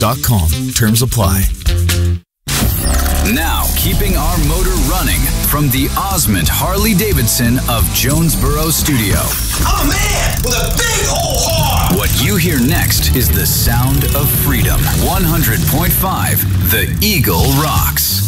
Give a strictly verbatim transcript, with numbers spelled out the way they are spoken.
dot com. Terms apply. Now, keeping our motor running from the Osmond Harley-Davidson of Jonesboro Studio. I'm a man with a big old heart. What you hear next is the sound of freedom. one hundred point five The Eagle rocks.